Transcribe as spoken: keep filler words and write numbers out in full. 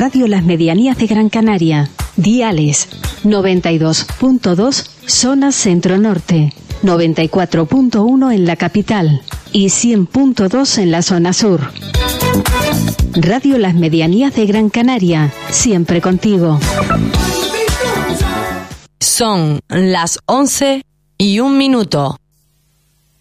Radio Las Medianías de Gran Canaria. Diales noventa y dos punto dos zona centro-norte, noventa y cuatro punto uno en la capital y cien punto dos en la zona sur. Radio Las Medianías de Gran Canaria, siempre contigo. Son las once y un minuto.